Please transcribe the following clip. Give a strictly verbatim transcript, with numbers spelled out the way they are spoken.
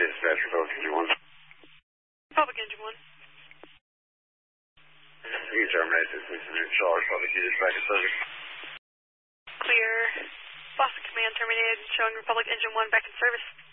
Dispatch, Republic Engine one. Republic Engine one. You can terminate this incident, Charlotte, Republic Engine back in service. Clear. Boston Command terminated, showing Republic Engine one back in service.